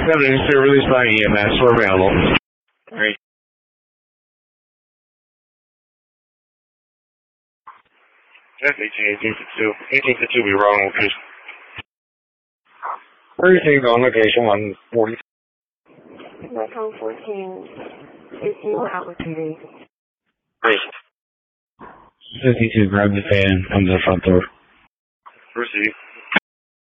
Evidence to released by EMS. We're available. Great. That's 18 to 2. Be wrong location. Received on location 140. Metro 14 is your opportunity. Great. 52, grab the fan, come to the front door. Receive.